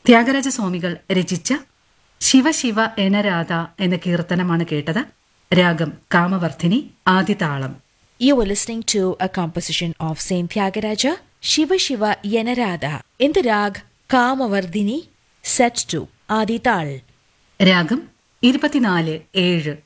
ത്യാഗരാജസ്വാമികൾ രചിച്ച ശിവശിവ എനരാധ എന്ന കീർത്തനമാണ് കേട്ടത്. രാഗം കാമവർദ്ധിനി, ആദിതാളം. You were listening to a composition of Saint Tyagaraja, Shiva Shiva Yanarada, in the rag Kamavardhini, set to Adi Tal. രാഗം 24/7